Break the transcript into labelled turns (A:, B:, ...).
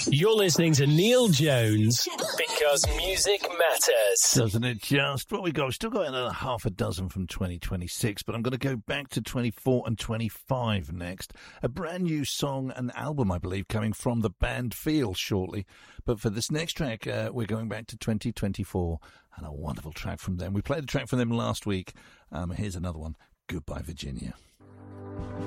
A: You're listening to Neil Jones because music matters.
B: Doesn't it just? Well, we've still got another half a dozen from 2026, but I'm going to go back to 24 and 25 next. A brand new song and album, I believe, coming from the band Feel shortly. But for this next track, we're going back to 2024 and a wonderful track from them. We played a track from them last week. Here's another one, Goodbye Virginia.